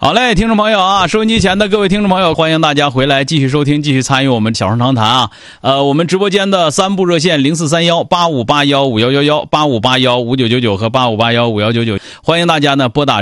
好嘞，听众朋友啊，收音机前的各位听众朋友，欢迎大家回来继续收听，继续参与我们小声长谈啊。我们直播间的3部热线043185815111、85815999和85815199，欢迎大家呢拨打